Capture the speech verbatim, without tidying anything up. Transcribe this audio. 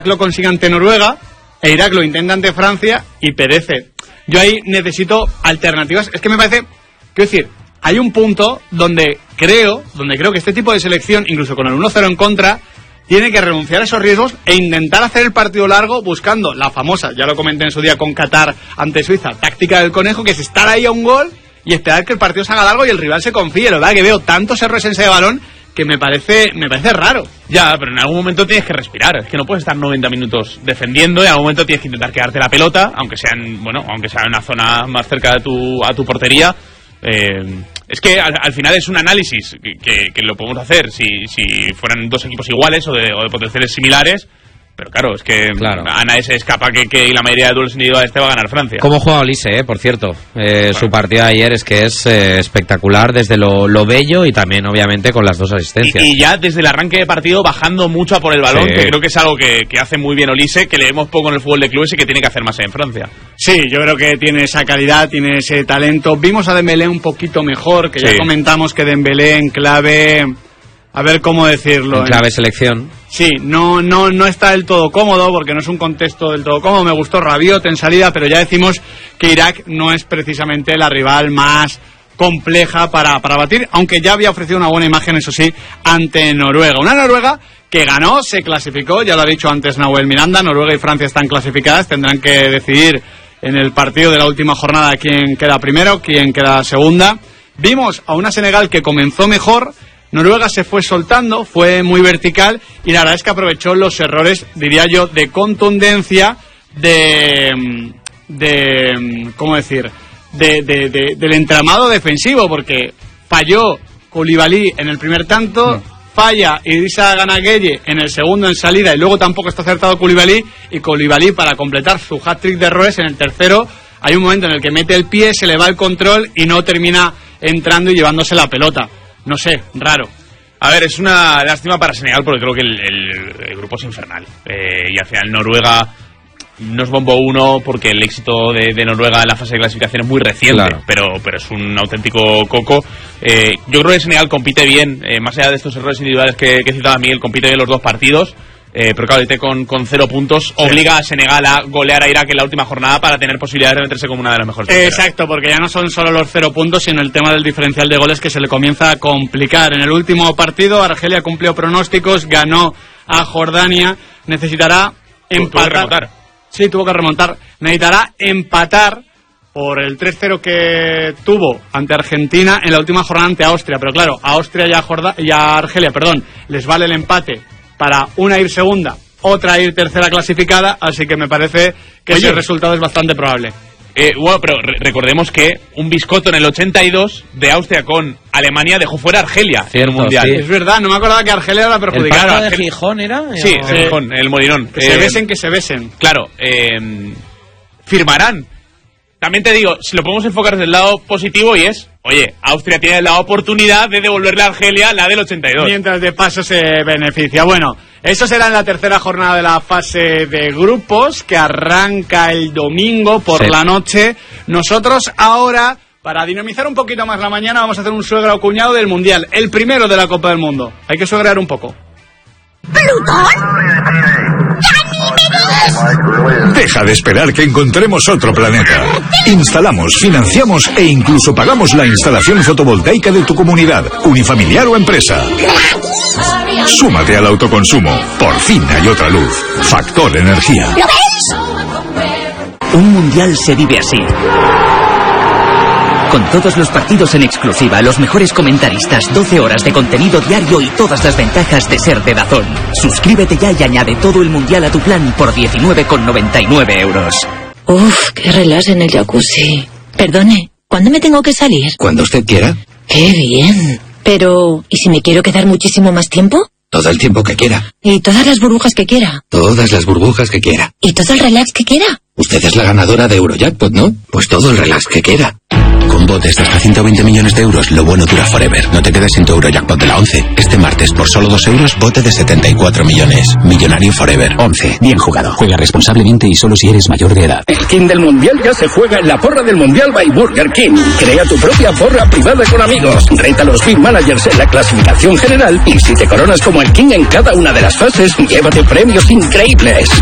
lo consigue ante Noruega, e Irak lo intenta ante Francia y perece. Yo ahí necesito alternativas. Es que me parece, quiero decir, hay un punto donde creo, donde creo que este tipo de selección, incluso con el uno cero en contra, tiene que renunciar a esos riesgos e intentar hacer el partido largo buscando la famosa, ya lo comenté en su día con Qatar ante Suiza, táctica del conejo, que es estar ahí a un gol y esperar que el partido se haga largo y el rival se confíe. La verdad que veo tantos errores en ese balón que me parece me parece raro. Ya, pero en algún momento tienes que respirar. Es que no puedes estar noventa minutos defendiendo y en algún momento tienes que intentar quedarte la pelota, aunque sea en, bueno, aunque sea en una zona más cerca de tu a tu portería. Eh, es que al, al final es un análisis que, que, que lo podemos hacer si, si fueran dos equipos iguales o de, o de potenciales similares. Pero claro, es que claro. a nadie se escapa que, que la mayoría de duelos individuales te va a ganar Francia. ¿Cómo juega Olise, eh, por cierto? Eh, bueno. Su partida de ayer es que es eh, espectacular desde lo, lo bello y también, obviamente, con las dos asistencias. Y, y ya desde el arranque de partido bajando mucho a por el balón, sí. que creo que es algo que, que hace muy bien Olise, que leemos poco en el fútbol de clubes y que tiene que hacer más en Francia. Sí, yo creo que tiene esa calidad, tiene ese talento. Vimos a Dembélé un poquito mejor, que sí. ya comentamos que Dembélé en clave... A ver cómo decirlo. En clave selección. Sí, no, no, no está del todo cómodo, porque no es un contexto del todo cómodo. Me gustó Rabiot en salida, pero ya decimos que Irak no es precisamente la rival más compleja para, para batir, aunque ya había ofrecido una buena imagen, eso sí, ante Noruega. Una Noruega que ganó, se clasificó, ya lo ha dicho antes Nahuel Miranda, Noruega y Francia están clasificadas, tendrán que decidir en el partido de la última jornada quién queda primero, quién queda segunda. Vimos a una Senegal que comenzó mejor. Noruega se fue soltando, fue muy vertical y la verdad es que aprovechó los errores, diría yo, de contundencia, de, de ¿cómo decir?, de, de, de, del entramado defensivo, porque falló Koulibaly en el primer tanto, no. falla Idrissa Gana Gueye en el segundo en salida y luego tampoco está acertado Koulibaly, y Koulibaly para completar su hat-trick de errores en el tercero hay un momento en el que mete el pie, se le va el control y no termina entrando y llevándose la pelota. No sé, raro. A ver, es una lástima para Senegal porque creo que el, el, el grupo es infernal. Eh, y al final Noruega no es bombo uno porque el éxito de, de Noruega en la fase de clasificación es muy reciente, claro. pero, pero es un auténtico coco. Eh, yo creo que Senegal compite bien, eh, más allá de estos errores individuales que, que citaba Miguel, compite bien los dos partidos. Eh, pero claro, con, con cero puntos sí. obliga a Senegal a golear a Irak en la última jornada para tener posibilidades de meterse como una de las mejores. Eh, exacto, porque ya no son solo los cero puntos, sino el tema del diferencial de goles que se le comienza a complicar. En el último partido, Argelia cumplió pronósticos, ganó a Jordania, necesitará empatar. Tuvo sí, tuvo que remontar. Necesitará empatar por el tres cero que tuvo ante Argentina en la última jornada ante Austria. Pero claro, a Austria y a, Jorda- y a Argelia, perdón, les vale el empate para una ir segunda, otra ir tercera clasificada, así que me parece que Oye, ese resultado es bastante probable. Eh, bueno, pero re- recordemos que un biscotto en el ochenta y dos de Austria con Alemania dejó fuera a Argelia Cierto, en el Mundial. Sí. Es verdad, no me acordaba que Argelia era la perjudicada. ¿El partido de Gijón era? Sí, o... el Gijón, el Molinón. Que eh, se besen, que se besen. Claro, eh, firmarán. También te digo, si lo podemos enfocar desde el lado positivo y es, oye, Austria tiene la oportunidad de devolverle a Argelia la del ochenta y dos. Mientras de paso se beneficia. Bueno, eso será en la tercera jornada de la fase de grupos, que arranca el domingo por sí. la noche. Nosotros ahora, para dinamizar un poquito más la mañana, vamos a hacer un suegra o cuñado del Mundial, el primero de la Copa del Mundo. Hay que suegrear un poco. ¿Plutón? Deja de esperar que encontremos otro planeta. Instalamos, financiamos e incluso pagamos la instalación fotovoltaica de tu comunidad, unifamiliar o empresa. Súmate al autoconsumo. Por fin hay otra luz. Factor Energía. ¿Lo ves? Un mundial se vive así. Con todos los partidos en exclusiva, los mejores comentaristas, doce horas de contenido diario y todas las ventajas de ser de DAZN. Suscríbete ya y añade todo el mundial a tu plan por diecinueve con noventa y nueve euros. Uf, qué relax en el jacuzzi. Perdone, ¿cuándo me tengo que salir? Cuando usted quiera. ¡Qué bien! Pero, ¿y si me quiero quedar muchísimo más tiempo? Todo el tiempo que quiera. ¿Y todas las burbujas que quiera? Todas las burbujas que quiera. ¿Y todo el relax que quiera? Usted es la ganadora de Eurojackpot, ¿no? Pues todo el relax que quiera. Con botes de hasta ciento veinte millones de euros, lo bueno dura forever. No te quedes sin tu Eurojackpot de la once. Este martes, por solo dos euros, bote de setenta y cuatro millones. Millonario forever. once. Bien jugado. Juega responsablemente y solo si eres mayor de edad. El King del Mundial ya se juega en la porra del Mundial by Burger King. Crea tu propia porra privada con amigos. Reta a los Big Managers en la clasificación general. Y si te coronas como el King en cada una de las fases, llévate premios increíbles.